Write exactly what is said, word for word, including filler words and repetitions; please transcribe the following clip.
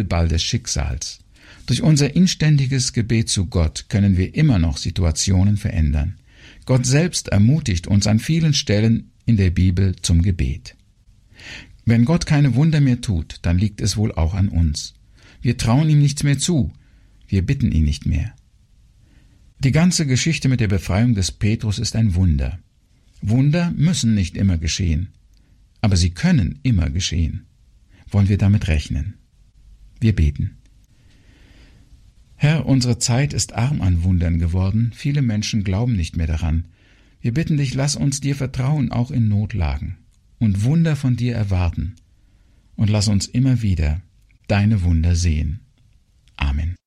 Spielball des Schicksals. Durch unser inständiges Gebet zu Gott können wir immer noch Situationen verändern. Gott selbst ermutigt uns an vielen Stellen in der Bibel zum Gebet. Wenn Gott keine Wunder mehr tut, dann liegt es wohl auch an uns. Wir trauen ihm nichts mehr zu, wir bitten ihn nicht mehr. Die ganze Geschichte mit der Befreiung des Petrus ist ein Wunder. Wunder müssen nicht immer geschehen, aber sie können immer geschehen. Wollen wir damit rechnen? Wir beten. Herr, unsere Zeit ist arm an Wundern geworden, viele Menschen glauben nicht mehr daran. Wir bitten dich, lass uns dir vertrauen, auch in Notlagen, und Wunder von dir erwarten, und lass uns immer wieder deine Wunder sehen. Amen.